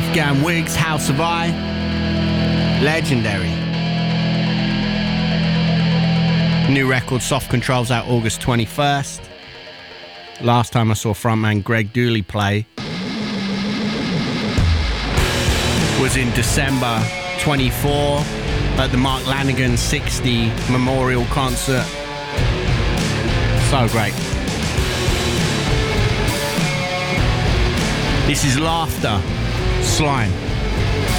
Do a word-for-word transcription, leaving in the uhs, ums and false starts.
Afghan Wigs, How Survive. Legendary. New record, Soft Controls, out August twenty-first. Last time I saw frontman Greg Dooley play was in December twenty-four at the Mark Lanigan sixty Memorial Concert. So great. This is Laughter, Slime.